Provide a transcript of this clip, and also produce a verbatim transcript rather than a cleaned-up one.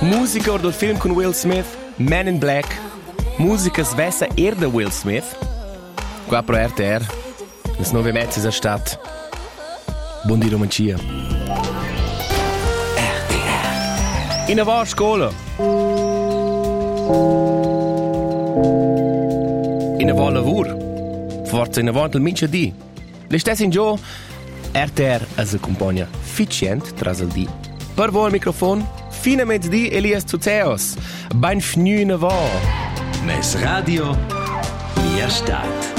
Musica or del film con Will Smith, Men in Black. Musica svessa er da Will Smith. Qua pro R T R. Las nove mezzes a stat. Buon di romancia. R T R. In a va a scola. In a va a lavur. Forza in a va del mince di. Le stesse in gio. R T R as accompagna ficient tras il di. Per voi al microfon, fine mezzdi Elias Zuzeos. Ben fnü in a va. Mes radio, mia stat.